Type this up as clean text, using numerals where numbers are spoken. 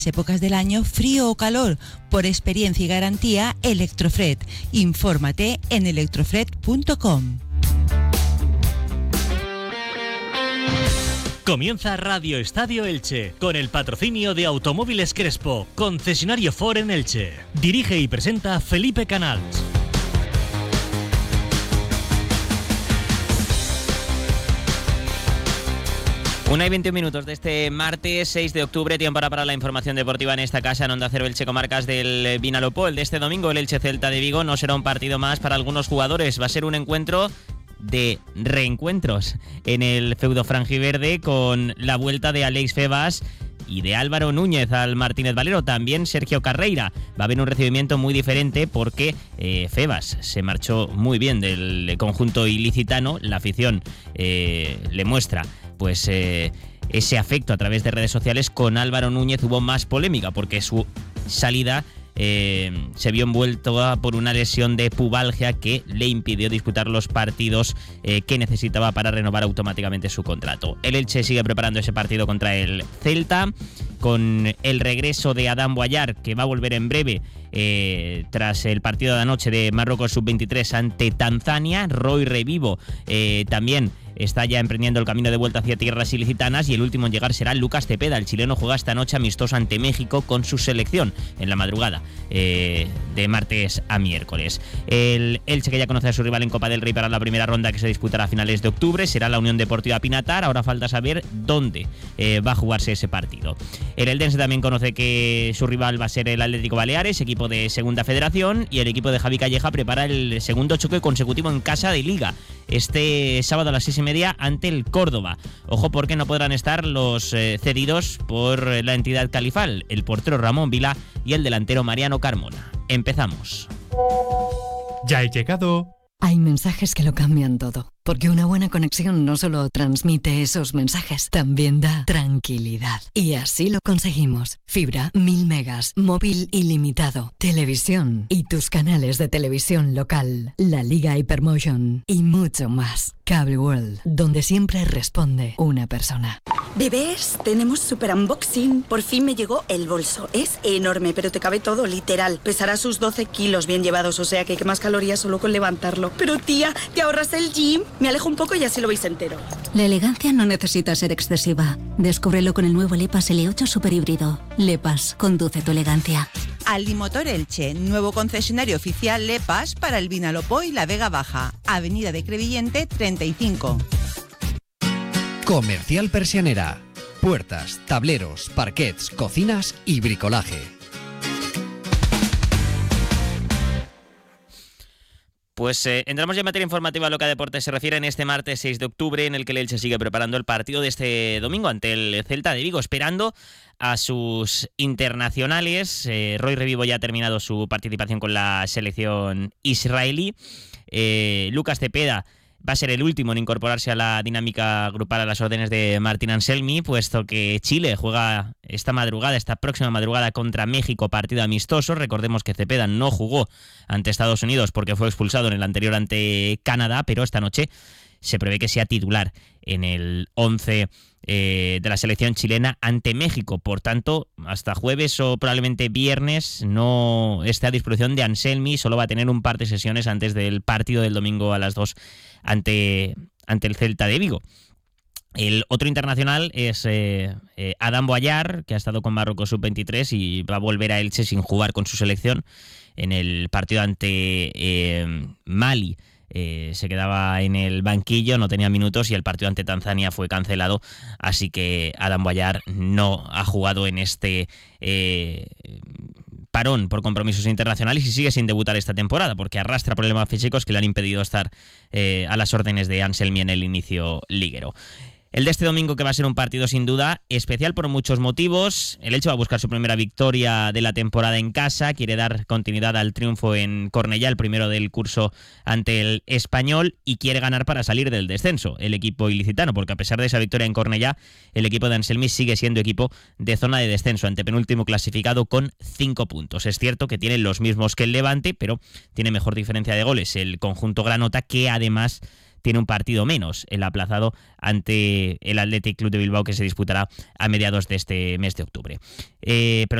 épocas del año, frío o calor. Por experiencia y garantía, Electrofred. Infórmate en electrofred.com. Comienza Radio Estadio Elche, con el patrocinio de Automóviles Crespo, concesionario Ford en Elche. Dirige y presenta Felipe Canals. Una y 21 minutos de este martes 6 de octubre, tiempo para la información deportiva en esta casa, en Onda Cero Elche Comarcas del Vinalopó. El de este domingo, el Elche Celta de Vigo, no será un partido más para algunos jugadores, va a ser un encuentro de reencuentros en el feudo franjiverde, con la vuelta de Alex Febas y de Álvaro Núñez al Martínez Valero, también Sergio Carreira. Va a haber un recibimiento muy diferente porque Febas se marchó muy bien del conjunto ilicitano. La afición le muestra pues ese afecto a través de redes sociales. Con Álvaro Núñez hubo más polémica porque su salida se vio envuelto por una lesión de pubalgia que le impidió disputar los partidos que necesitaba para renovar automáticamente su contrato. El Elche sigue preparando ese partido contra el Celta, con el regreso de Adán Boyar, que va a volver en breve tras el partido de anoche de Marruecos Sub-23 ante Tanzania. Roy Revivo también está ya emprendiendo el camino de vuelta hacia tierras ilicitanas, y el último en llegar será Lucas Cepeda. El chileno juega esta noche amistoso ante México con su selección en la madrugada de martes a miércoles. El Elche, que ya conoce a su rival en Copa del Rey para la primera ronda, que se disputará a finales de octubre, será la Unión Deportiva Pinatar. Ahora falta saber dónde va a jugarse ese partido. El Eldense también conoce que su rival va a ser el Atlético Baleares, equipo de Segunda Federación, y el equipo de Javi Calleja prepara el segundo choque consecutivo en casa de Liga, este sábado a las 6:30 ante el Córdoba. Ojo, porque no podrán estar los cedidos por la entidad califal, el portero Ramón Vila y el delantero Mariano Carmona. Empezamos. Ya he llegado. Hay mensajes que lo cambian todo, porque una buena conexión no solo transmite esos mensajes, también da tranquilidad. Y así lo conseguimos. Fibra, 1000 megas, móvil ilimitado, televisión y tus canales de televisión local, la Liga Hypermotion y mucho más. Cable World, donde siempre responde una persona. Bebés, tenemos super unboxing. Por fin me llegó el bolso. Es enorme, pero te cabe todo, literal. Pesará sus 12 kilos bien llevados, o sea que quemas calorías solo con levantarlo. Pero tía, ¿te ahorras el gym? Me alejo un poco y así lo veis entero. La elegancia no necesita ser excesiva. Descúbrelo con el nuevo Lepas L8 Super Híbrido. Lepas, conduce tu elegancia. Aldimotor Elche, nuevo concesionario oficial Lepas para el Vinalopó y la Vega Baja. Avenida de Crevillente 35. Comercial Persianera. Puertas, tableros, parquets, cocinas y bricolaje. Pues entramos ya en materia informativa a lo que a deportes se refiere en este martes 6 de octubre, en el que el Elche sigue preparando el partido de este domingo ante el Celta de Vigo, esperando a sus internacionales. Roy Revivo ya ha terminado su participación con la selección israelí. Lucas Cepeda va a ser el último en incorporarse a la dinámica grupal a las órdenes de Martín Anselmi, puesto que Chile juega esta próxima madrugada contra México, partido amistoso. Recordemos que Cepeda no jugó ante Estados Unidos porque fue expulsado en el anterior ante Canadá, pero esta noche se prevé que sea titular en el 11 de la selección chilena ante México. Por tanto, hasta jueves o probablemente viernes no está a disposición de Anselmi. Solo va a tener un par de sesiones antes del partido del domingo a las 2 ante el Celta de Vigo. El otro internacional es Adán Boyar, que ha estado con Marruecos Sub-23 y va a volver a Elche sin jugar con su selección. En el partido ante Mali se quedaba en el banquillo, no tenía minutos, y el partido ante Tanzania fue cancelado, así que Adán Boyar no ha jugado en este parón por compromisos internacionales y sigue sin debutar esta temporada porque arrastra problemas físicos que le han impedido estar a las órdenes de Anselmi en el inicio liguero. El de este domingo, que va a ser un partido sin duda especial por muchos motivos. El Elche va a buscar su primera victoria de la temporada en casa, quiere dar continuidad al triunfo en Cornellá, el primero del curso ante el Español, y quiere ganar para salir del descenso el equipo ilicitano, porque a pesar de esa victoria en Cornellá, el equipo de Anselmi sigue siendo equipo de zona de descenso, antepenúltimo clasificado con 5 puntos. Es cierto que tiene los mismos que el Levante, pero tiene mejor diferencia de goles el conjunto granota, que además tiene un partido menos, el aplazado ante el Athletic Club de Bilbao, que se disputará a mediados de este mes de octubre. Pero